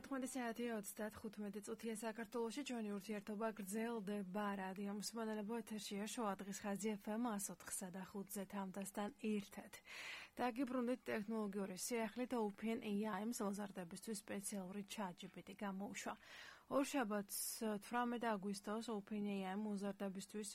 14 საათი 35 წუთია საქართველოში ჩვენი ურთიერთობა გრძელდება რადიო მსმენელებო ეთერშია შოა დღის ხაზი FM 104.5 თამდასთან ერთად. დაგიბრუნდით ტექნოლოგიური სიახლით OpenAI მზარდებისთვის სპეციალური ChatGPT გამოუშვა. ორშაბათს 18 აგვისტოს OpenAI მზარდებისთვის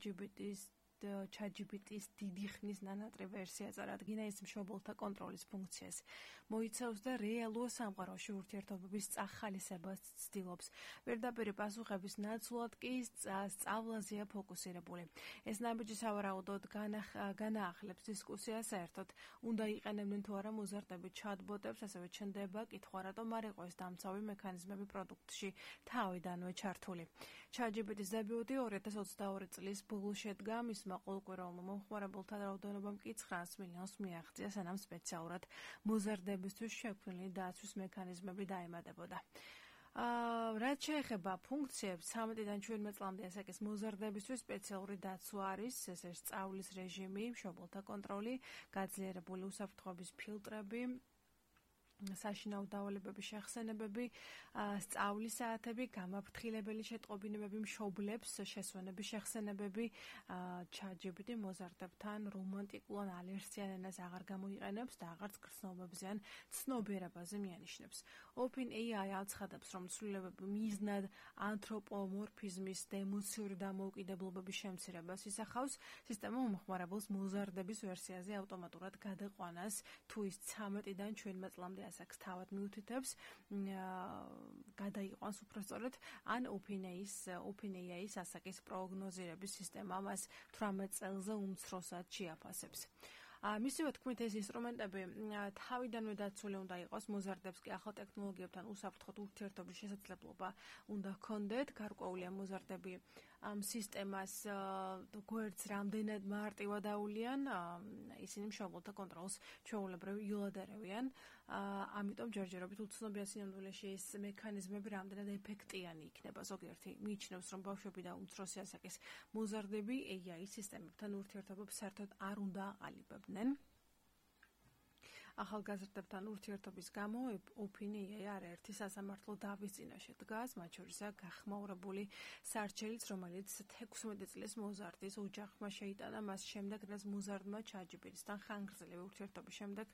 ChatGPT-ის დიდი ხნის ნანატრი ვერსია წარადგინა ის მშობელთა კონტროლის ფუნქციას. მოიცავს და რეალურ სამყაროში ურთიერთობების წახალისებას ცდილობს. პირდაპირი პასუხების ნაცვლად კი სწავლაზეა ფოკუსირებული. ეს ნაბიჯი სავარაუდოდ განაახლებს დისკუსიას საერთოდ. უნდა იყენებდნენ თუ არა მოზარდები ჩატბოტებს, ასევე ჩნდება კითხვა, რატომ არ იყო ეს დამცავი მექანიზმები პროდუქტში თავიდანვე ჩართული. ChatGPT-ის დებიუტი 2022 წლის ბოლოს შედგა, მისმა ყოველკვირეულმა მომხმარებელთა რაოდენობა 9 მილიონს მიაღწია, სანამ სპეციალურად მოზარდებისთვის შექმნილი დაცვის მექანიზმები დაემატებოდა. რაც შეეხება ფუნქციებს, 13-დან 17 წლამდე ასაკის მოზარდებისთვის სპეციალური დაცვა არის, ეს სწავლის რეჟიმი, მშობელთა კონტროლი, გაძლიერებული უსაფრთხოების ფილტრები, საშინაო დავალებების შეხსენებები, სწავლის საათები, გამაფრთხილებელი შეტყობინებები, მშობლებს შესვენების შეხსენებები, ChatGPT მოზარდებთან რომანტიკულ ან ალერსიან ენას აღარ გამოიყენებს და აღარც გრძნობებზე ან ცნობიერებაზე მიანიშნებს. OpenAI აცხადებს, რომ ცვლილებები მიზნად ანთროპომორფიზმის და ემოციური დამოუკიდებლობების შემცირებას ისახავს, სისტემა მომხმარებელს მოზარდების ვერსიაზე ავტომატურად გადაყვანას, თუ ის 13-დან 17 წლამდე ასაკს თავად მიუთითებს, გადაიყვანს უпростоრად, ან OpenAI-ის ასაკის პროგნოზირების სისტემა მას 18 წელზე უმცროსად შეაფასებს. მისივე თქმით, ეს ინსტრუმენტები თავიდანვე დაცული უნდა იყოს, მოზარდებს კი ახალ ტექნოლოგიებთან უსაფრთხოდ ურთიერთობის შესაძლებლობა უნდა ჰქონდეთ, გარკვეულია მოზარდები ამ სისტემას გვერდს რამდენად მარტივად აუვლიან, ისინი მშობელთა კონტროლს ჩვეულებრივ იოლადარებიან, ამიტომ ჯერჯერობით უცნობია სინამდვილეში ეს მექანიზმები რამდენად ეფექტიანი იქნება. ზოგიერთი მიიჩნევს, რომ ბავშვები და უმცროსი ასაკის მოზარდები AI სისტემებთან ურთიერთობებს საერთოდ არ უნდა აყალიბებდნენ. ახალგაზრდებთან ურთიერთობის გამო OpenAI არაერთი სასამართლო დავის წინაშე დგას, მათ შორისაა გახმაურებული სარჩელიც, რომელიც 16 წლის მოზარდის ოჯახმა შეიტანა მას შემდეგ, რაც მოზარდმა ChatGPT-თან ხანგრძლივი ურთიერთობის შემდეგ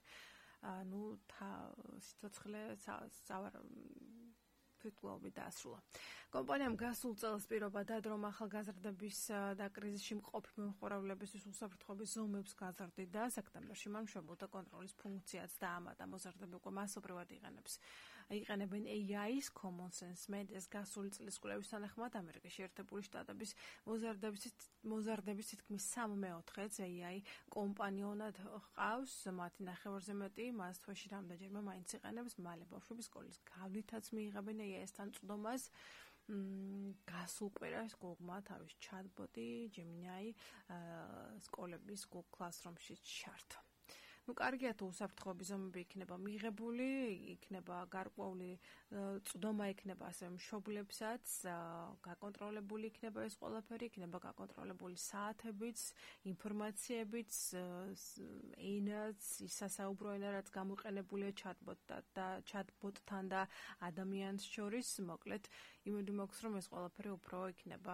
სიცოცხლე თვითმკვლელობით დაასრულა. კომპანიამ გასულ წელს პირობა დადო, რომ ახალგაზრდების და კრიზისში მყოფი მომხმარებლებისთვის უსაფრთხოების ზომებს გაზრდიდა. სექტემბერში მან მშობელთა კონტროლის ფუნქციაც დაამატა. მოზარდები უკვე მასობრივად იყენებენ AI-ის Common Sense Media's გასული წლის კვლევის თანახმად ამერიკის შეერთებული შტატების მოზარდების თითქმის 3/4-ს AI კომპანიონად ჰყავს, მათი ნახევარზე მეტი მას თვეში რამდენჯერმე მაინც იყენებს, მალე ბავშვები სკოლის გავლითაც მიიღებენ AI-სთან წვდომას. გასულ კვირას Google-მა თავის chatbot-ი Gemini სკოლების Google Classroom-ში ჩართო. კარგია თუ უსაფრთხოების ზომები იქნება მიღებული, იქნება გარკვეული წვდომა იქნება ასევე მშობლებსაც, გაკონტროლებული იქნება ეს ყველაფერი, იქნება გაკონტროლებული საათებიც, ინფორმაციებიც, ენაც, სასაუბრო ენა, რაც გამოყენებულია chatbot-თან და ადამიანს შორის, მოკლედ, იმედი მაქვს, რომ ეს ყველაფერი უფრო იქნება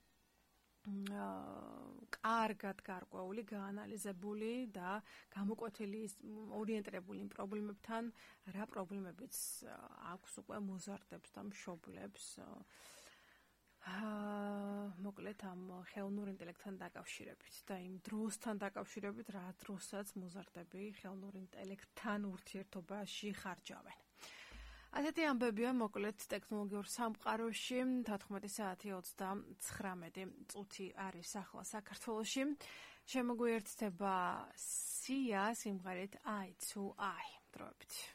კარგად გარკვეული, გაანალიზებული და გამოკვეთილი ორიენტირებული იმ პრობლემებთან, რა პრობლემებიც აქვს უკვე მოზარდებს და მშობლებს. მოკლედ ამ ხელოვნურ ინტელექტთან დაკავშირებით და იმ დროსთან დაკავშირებით, რა დროსაც მოზარდები ხელოვნურ ინტელექტთან ურთიერთობაში ხარჯავენ. ასეთი ამბებია მოკლედ ტექნოლოგიურ სამყაროში 14 საათი 39 წუთი არის ახლა საქართველოში. შემოგვიერთდება სია სიმღერით I to I. დროებით.